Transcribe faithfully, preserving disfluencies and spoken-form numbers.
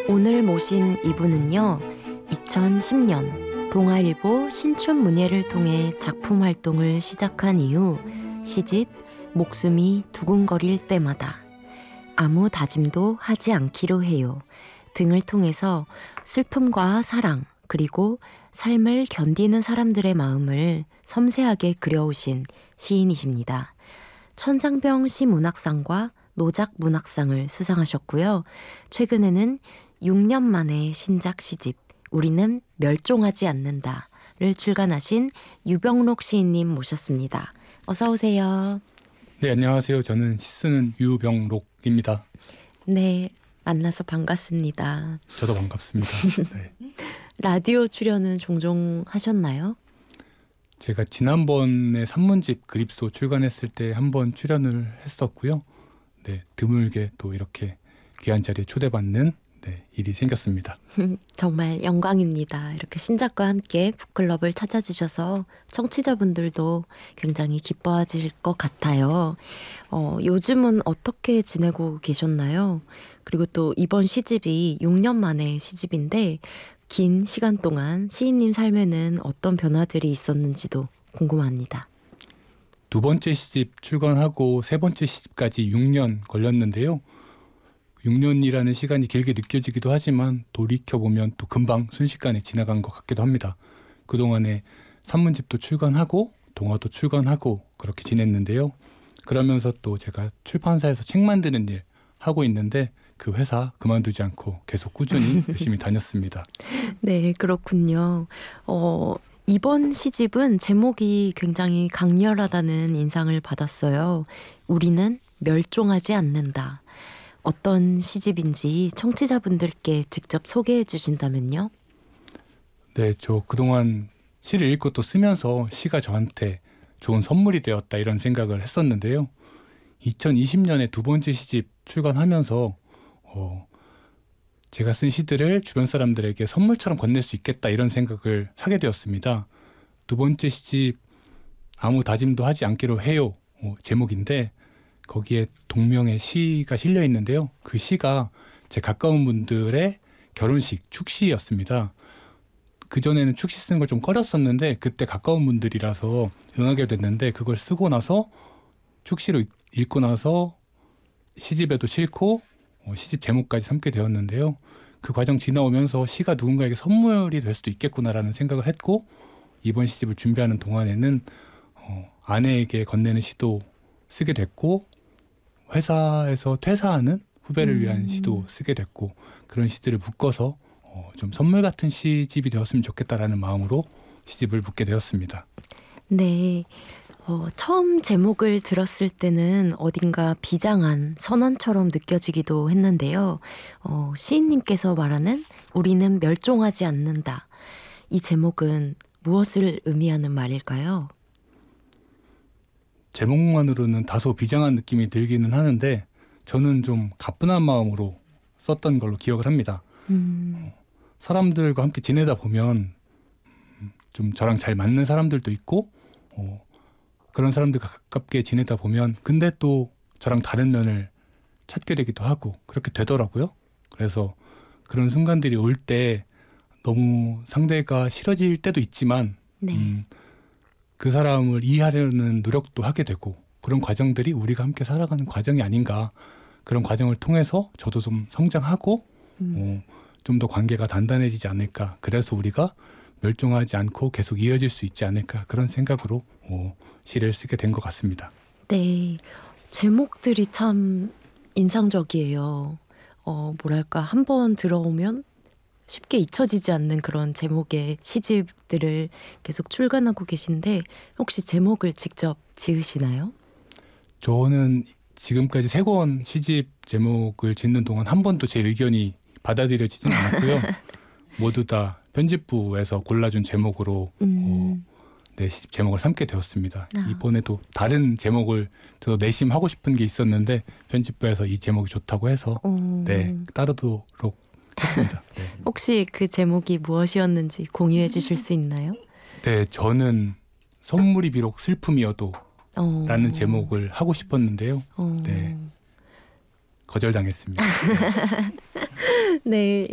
오늘 모신 이분은요, 이천십 년 동아일보 신춘문예를 통해 작품 활동을 시작한 이후 시집 목숨이 두근거릴 때마다 아무 다짐도 하지 않기로 해요 등을 통해서 슬픔과 사랑 그리고 삶을 견디는 사람들의 마음을 섬세하게 그려오신 시인이십니다. 천상병 시문학상과 노작 문학상을 수상하셨고요. 최근에는 육 년 만에 신작 시집 우리는 멸종하지 않는다를 출간하신 유병록 시인님 모셨습니다. 어서 오세요. 네, 안녕하세요. 저는 시 쓰는 유병록입니다. 네, 만나서 반갑습니다. 저도 반갑습니다. 네. 라디오 출연은 종종 하셨나요? 제가 지난번에 산문집 그립소 출간했을 때 한번 출연을 했었고요. 네, 드물게 또 이렇게 귀한 자리에 초대받는 네, 일이 생겼습니다. 정말 영광입니다. 이렇게 신작과 함께 북클럽을 찾아주셔서 청취자분들도 굉장히 기뻐하실 것 같아요. 어, 요즘은 어떻게 지내고 계셨나요? 그리고 또 이번 시집이 육 년 만에 시집인데 긴 시간 동안 시인님 삶에는 어떤 변화들이 있었는지도 궁금합니다. 두 번째 시집 출간하고 세 번째 시집까지 육 년 걸렸는데요. 육 년이라는 시간이 길게 느껴지기도 하지만 돌이켜보면 또 금방 순식간에 지나간 것 같기도 합니다. 그동안에 산문집도 출간하고 동화도 출간하고 그렇게 지냈는데요. 그러면서 또 제가 출판사에서 책 만드는 일 하고 있는데 그 회사 그만두지 않고 계속 꾸준히 열심히 다녔습니다. 네, 그렇군요. 어, 이번 시집은 제목이 굉장히 강렬하다는 인상을 받았어요. 우리는 멸종하지 않는다. 어떤 시집인지 청취자분들께 직접 소개해 주신다면요? 네, 저 그동안 시를 읽고 또 쓰면서 시가 저한테 좋은 선물이 되었다 이런 생각을 했었는데요. 이천이십 년에 두 번째 시집 출간하면서 어, 제가 쓴 시들을 주변 사람들에게 선물처럼 건넬 수 있겠다 이런 생각을 하게 되었습니다. 두 번째 시집 아무 다짐도 하지 않기로 해요 어, 제목인데 거기에 동명의 시가 실려 있는데요. 그 시가 제 가까운 분들의 결혼식 축시였습니다. 그전에는 축시 쓰는 걸 좀 꺼렸었는데 그때 가까운 분들이라서 응하게 됐는데 그걸 쓰고 나서 축시로 읽고 나서 시집에도 싣고 시집 제목까지 삼게 되었는데요. 그 과정 지나오면서 시가 누군가에게 선물이 될 수도 있겠구나라는 생각을 했고 이번 시집을 준비하는 동안에는 어, 아내에게 건네는 시도 쓰게 됐고 회사에서 퇴사하는 후배를 위한 음. 시도 쓰게 됐고 그런 시들을 묶어서 어, 좀 선물 같은 시집이 되었으면 좋겠다라는 마음으로 시집을 묶게 되었습니다. 네, 어, 처음 제목을 들었을 때는 어딘가 비장한 선언처럼 느껴지기도 했는데요. 어, 시인님께서 말하는 우리는 멸종하지 않는다. 이 제목은 무엇을 의미하는 말일까요? 제목만으로는 다소 비장한 느낌이 들기는 하는데 저는 좀 가뿐한 마음으로 썼던 걸로 기억을 합니다. 음. 사람들과 함께 지내다 보면 좀 저랑 잘 맞는 사람들도 있고 어, 그런 사람들과 가깝게 지내다 보면 근데 또 저랑 다른 면을 찾게 되기도 하고 그렇게 되더라고요. 그래서 그런 순간들이 올 때 너무 상대가 싫어질 때도 있지만 네. 음, 그 사람을 이해하려는 노력도 하게 되고 그런 과정들이 우리가 함께 살아가는 과정이 아닌가. 그런 과정을 통해서 저도 좀 성장하고 음. 어, 좀 더 관계가 단단해지지 않을까. 그래서 우리가 멸종하지 않고 계속 이어질 수 있지 않을까. 그런 생각으로 어, 시를 쓰게 된 것 같습니다. 네, 제목들이 참 인상적이에요. 어, 뭐랄까 한번 들어오면 쉽게 잊혀지지 않는 그런 제목의 시집들을 계속 출간하고 계신데 혹시 제목을 직접 지으시나요? 저는 지금까지 세 권 시집 제목을 짓는 동안 한 번도 제 의견이 받아들여지지는 않았고요. 모두 다 편집부에서 골라준 제목으로 음. 어, 네, 시집 제목을 삼게 되었습니다. 아. 이번에도 다른 제목을 더 내심하고 싶은 게 있었는데 편집부에서 이 제목이 좋다고 해서 어. 네, 따르도록 했습니다. 네. 혹시 그 제목이 무엇이었는지 공유해 주실 수 있나요? 네, 저는 선물이 비록 슬픔이어도 어. 라는 제목을 하고 싶었는데요. 어. 네. 거절당했습니다. 네,